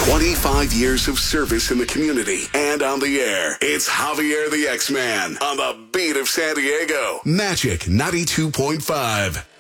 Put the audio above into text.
25 years of service in the community and on the air. It's Javier the X-Man on the beat of San Diego. Magic 92.5.